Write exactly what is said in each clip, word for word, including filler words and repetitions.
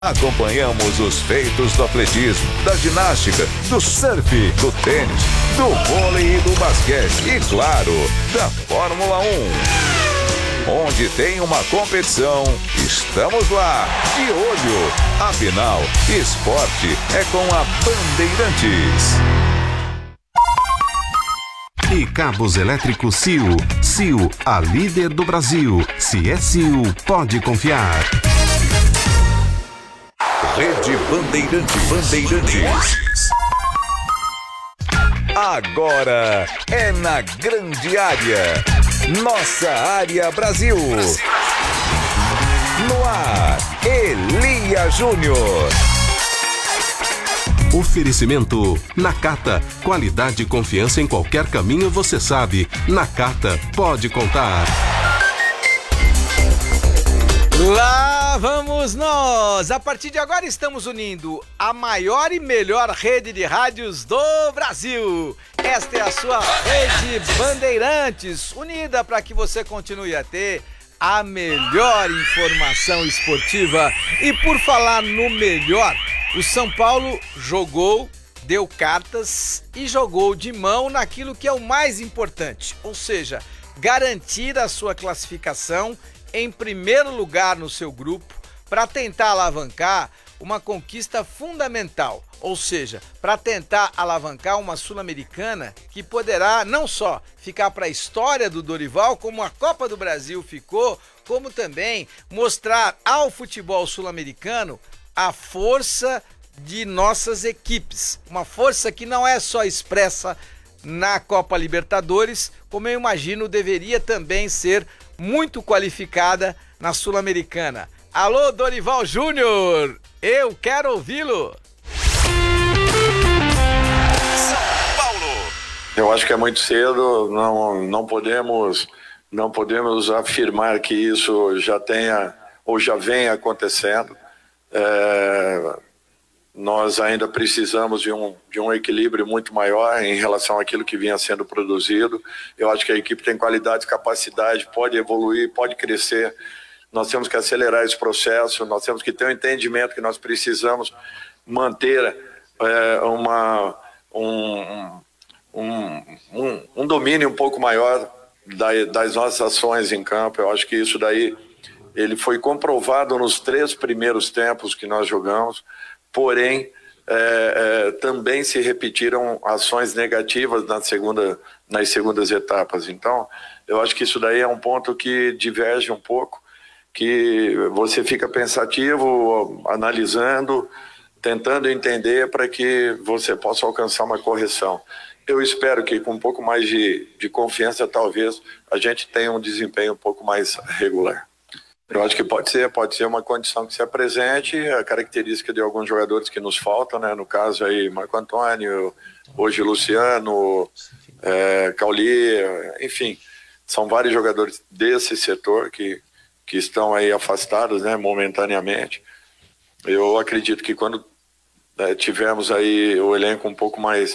Acompanhamos os feitos do atletismo, da ginástica, do surf, do tênis, do vôlei e do basquete e, claro, da Fórmula um. Onde tem uma competição, estamos lá, de olho. Afinal, esporte é com a Bandeirantes. E cabos elétricos C I U. C I U, a líder do Brasil. Se é C I U, pode confiar. Rede Bandeirantes. Bandeirantes. Agora é na grande área. Nossa área Brasil. No ar, Elia Júnior. Oferecimento Nakata. Qualidade e confiança em qualquer caminho, você sabe. Nakata, pode contar. Lá vamos nós! A partir de agora estamos unindo a maior e melhor rede de rádios do Brasil. Esta é a sua Rede Bandeirantes, unida para que você continue a ter a melhor informação esportiva. E por falar no melhor, o São Paulo jogou, deu cartas e jogou de mão naquilo que é o mais importante, ou seja, garantir a sua classificação em primeiro lugar no seu grupo para tentar alavancar uma conquista fundamental, ou seja, para tentar alavancar uma Sul-Americana que poderá não só ficar para a história do Dorival, como a Copa do Brasil ficou, como também mostrar ao futebol sul-americano a força de nossas equipes, uma força que não é só expressa na Copa Libertadores, como eu imagino deveria também ser muito qualificada na Sul-Americana. Alô, Dorival Júnior, eu quero ouvi-lo. São Paulo. Eu acho que é muito cedo, não, não podemos, não podemos afirmar que isso já tenha ou já venha acontecendo. É, nós ainda precisamos de um, de um equilíbrio muito maior em relação àquilo que vinha sendo produzido. Eu acho que a equipe tem qualidade, capacidade, pode evoluir, pode crescer. Nós temos que acelerar esse processo, nós temos que ter um entendimento que nós precisamos manter é, uma, um, um, um, um domínio um pouco maior da, das nossas ações em campo. Eu acho que isso daí ele foi comprovado nos três primeiros tempos que nós jogamos. Porém, é, é, também se repetiram ações negativas na segunda, nas segundas etapas. Então, eu acho que isso daí é um ponto que diverge um pouco, que você fica pensativo, analisando, tentando entender para que você possa alcançar uma correção. Eu espero que com um pouco mais de, de confiança, talvez, a gente tenha um desempenho um pouco mais regular. Eu acho que pode ser, pode ser uma condição que se apresente, a característica de alguns jogadores que nos faltam, né? No caso aí, Marco Antônio, hoje Luciano, é, Cauli, enfim, são vários jogadores desse setor que, que estão aí afastados, né, momentaneamente. Eu acredito que quando é, tivermos aí o elenco um pouco mais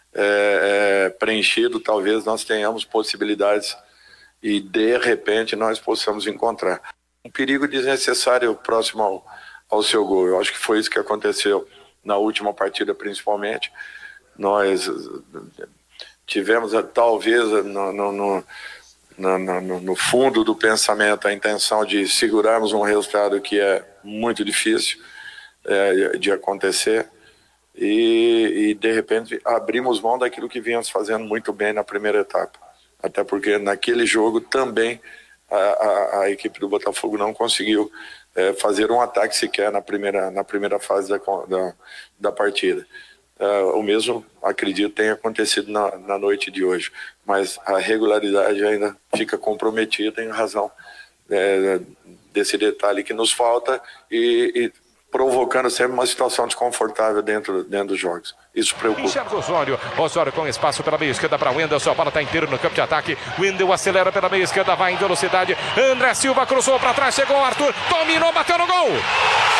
é, é, preenchido, talvez nós tenhamos possibilidades e de repente nós possamos encontrar um perigo desnecessário próximo ao, ao seu gol. Eu acho que foi isso que aconteceu na última partida, principalmente. Nós tivemos, talvez, no, no, no, no, no fundo do pensamento, a intenção de segurarmos um resultado que é muito difícil é, de acontecer e, e, de repente, abrimos mão daquilo que vínhamos fazendo muito bem na primeira etapa. Até porque naquele jogo também A, a, a equipe do Botafogo não conseguiu é, fazer um ataque sequer na primeira, na primeira fase da, da, da partida. É, o mesmo, acredito, tem acontecido na, na noite de hoje, mas a regularidade ainda fica comprometida em razão é, desse detalhe que nos falta e, e provocando sempre uma situação desconfortável dentro, dentro dos jogos. Isso preocupa. Enxerga o Osório, Osório com espaço pela meia esquerda para o Wendel, a bola está inteiro no campo de ataque, Wendel acelera pela meia esquerda, vai em velocidade, André Silva cruzou para trás, chegou o Arthur, dominou, bateu no gol!